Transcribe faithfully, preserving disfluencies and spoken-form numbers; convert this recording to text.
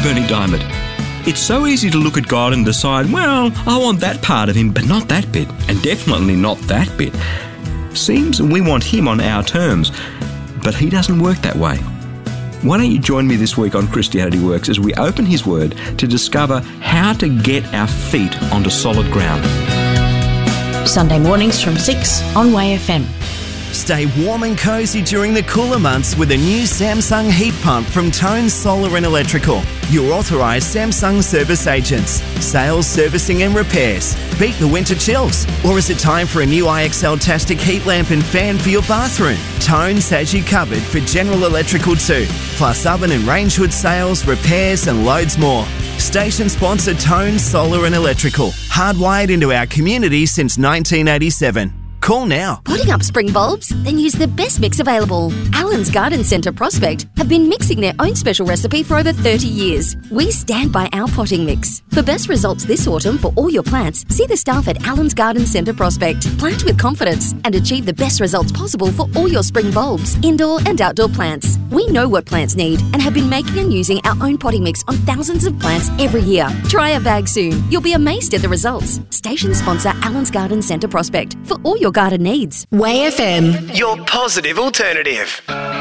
Bernie Diamond. It's so easy to look at God and decide, well, I want that part of him, but not that bit, and definitely not that bit. Seems we want him on our terms, but he doesn't work that way. Why don't you join me this week on Christianity Works as we open his word to discover how to get our feet onto solid ground. Sunday mornings from six on Way F M. Stay warm and cosy during the cooler months with a new Samsung heat pump from Tone Solar and Electrical. Your authorised Samsung service agents. Sales, servicing and repairs. Beat the winter chills. Or is it time for a new I X L-tastic heat lamp and fan for your bathroom? Tone's has you covered for General Electrical too. Plus oven and range hood sales, repairs and loads more. Station sponsor Tone Solar and Electrical. Hardwired into our community since nineteen eighty-seven. Call now. Putting up spring bulbs? Then use the best mix available. Allen's Garden Centre Prospect have been mixing their own special recipe for over thirty years. We stand by our potting mix. For best results this autumn for all your plants, see the staff at Allen's Garden Centre Prospect. Plant with confidence and achieve the best results possible for all your spring bulbs, indoor and outdoor plants. We know what plants need and have been making and using our own potting mix on thousands of plants every year. Try a bag soon. You'll be amazed at the results. Station sponsor Allen's Garden Centre Prospect for all your garden needs. Way F M. Your positive alternative.